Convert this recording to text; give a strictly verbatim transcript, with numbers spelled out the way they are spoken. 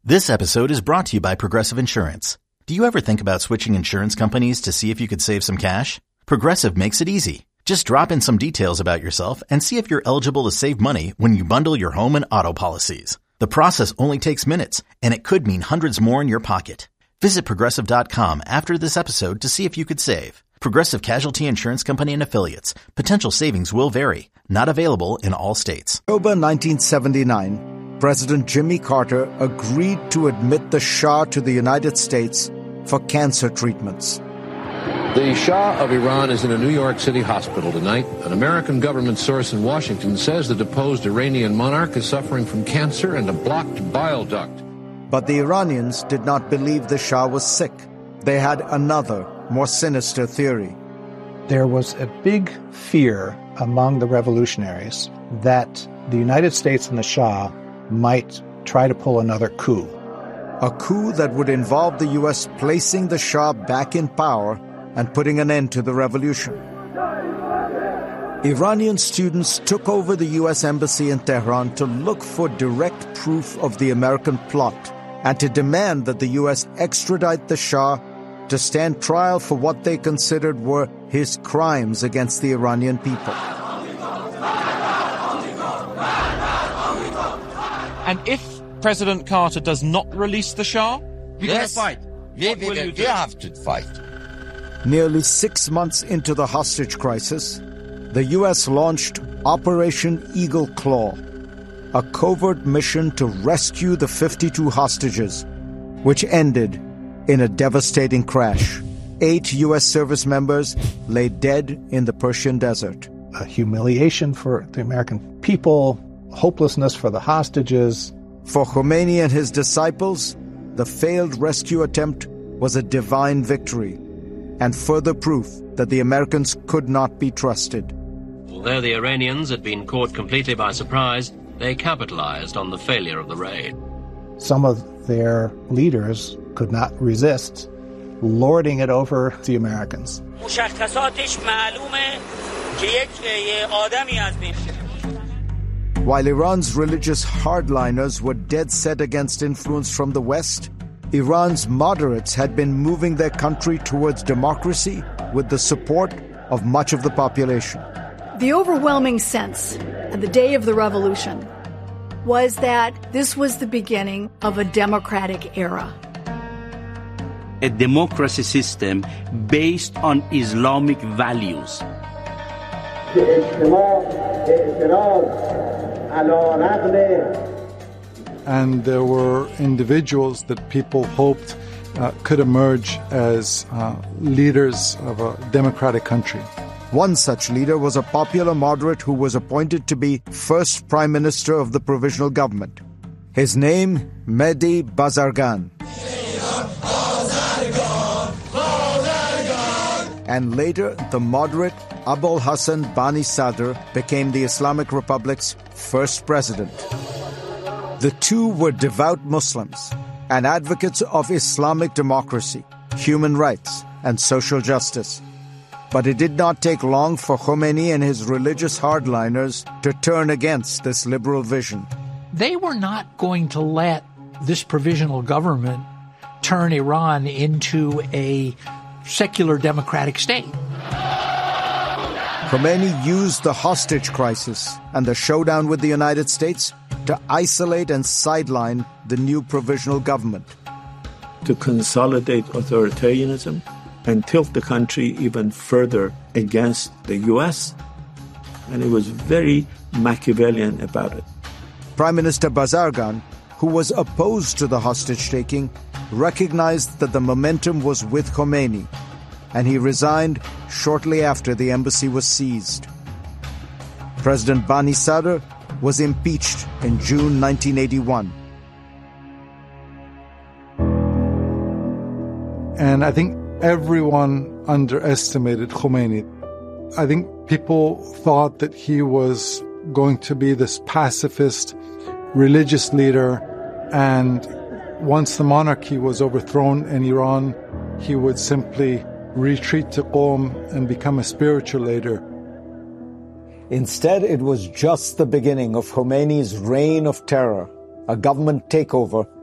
This episode is brought to you by Progressive Insurance. Do you ever think about switching insurance companies to see if you could save some cash? Progressive makes it easy. Just drop in some details about yourself and see if you're eligible to save money when you bundle your home and auto policies. The process only takes minutes, and it could mean hundreds more in your pocket. Visit Progressive dot com after this episode to see if you could save. Progressive Casualty Insurance Company and Affiliates. Potential savings will vary. Not available in all states. October nineteen seventy-nine, President Jimmy Carter agreed to admit the Shah to the United States for cancer treatments. The Shah of Iran is in a New York City hospital tonight. An American government source in Washington says the deposed Iranian monarch is suffering from cancer and a blocked bile duct. But the Iranians did not believe the Shah was sick. They had another, more sinister theory. There was a big fear among the revolutionaries that the United States and the Shah might try to pull another coup. A coup that would involve the U S placing the Shah back in power and putting an end to the revolution. Iranian students took over the U S embassy in Tehran to look for direct proof of the American plot and to demand that the U S extradite the Shah to stand trial for what they considered were his crimes against the Iranian people. And if President Carter does not release the Shah, you're yes, going to fight. we, What we, will we, you do? we have to fight. Nearly six months into the hostage crisis, the U S launched Operation Eagle Claw, a covert mission to rescue the fifty-two hostages, which ended in a devastating crash. Eight U S service members lay dead in the Persian desert. A humiliation for the American people, hopelessness for the hostages. For Khomeini and his disciples, the failed rescue attempt was a divine victory and further proof that the Americans could not be trusted. Although the Iranians had been caught completely by surprise, they capitalized on the failure of the raid. Some of their leaders could not resist lording it over the Americans. While Iran's religious hardliners were dead set against influence from the West, Iran's moderates had been moving their country towards democracy with the support of much of the population. The overwhelming sense at the day of the revolution was that this was the beginning of a democratic era. A democracy system based on Islamic values. And there were individuals that people hoped uh, could emerge as uh, leaders of a democratic country. One such leader was a popular moderate who was appointed to be first prime minister of the provisional government. His name, Mehdi Bazargan. And later, the moderate Abul Hassan Bani Sadr became the Islamic Republic's first president. The two were devout Muslims and advocates of Islamic democracy, human rights, and social justice. But it did not take long for Khomeini and his religious hardliners to turn against this liberal vision. They were not going to let this provisional government turn Iran into a secular democratic state. Khomeini used the hostage crisis and the showdown with the United States to isolate and sideline the new provisional government. To consolidate authoritarianism and tilt the country even further against the U S. And he was very Machiavellian about it. Prime Minister Bazargan, who was opposed to the hostage-taking, recognized that the momentum was with Khomeini, and he resigned shortly after the embassy was seized. President Bani Sadr was impeached in June nineteen eighty-one. And I think everyone underestimated Khomeini. I think people thought that he was going to be this pacifist, religious leader, and once the monarchy was overthrown in Iran, he would simply retreat to Qom and become a spiritual leader. Instead, it was just the beginning of Khomeini's reign of terror, a government takeover